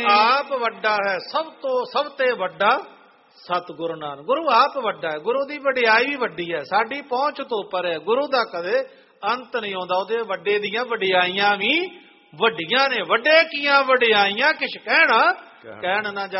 ਆਪ ਵੱਡਾ ਹੈ, ਸਭ ਤੇ ਵੱਡਾ ਸਤਿਗੁਰੂ ਨਾਨਕ। ਗੁਰੂ ਆਪ ਵੱਡਾ ਹੈ, ਗੁਰੂ ਦੀ ਵਡਿਆਈ ਵੀ ਵੱਡੀ ਹੈ, ਸਾਡੀ ਪਹੁੰਚ ਤੋਂ ਉੱਪਰ ਹੈ। ਗੁਰੂ ਦਾ ਕਦੇ ਅੰਤ ਨਹੀਂ ਆਉਂਦਾ, ਉਹਦੇ ਵੱਡੇ ਦੀਆਂ ਵਡਿਆਈਆਂ ਵੀ ਵੱਡੀਆਂ ਨੇ। ਵੱਡੇ ਕੀਆਂ ਵਡਿਆਈਆਂ ਕਿਛ ਕਹਿਣ ਨਾ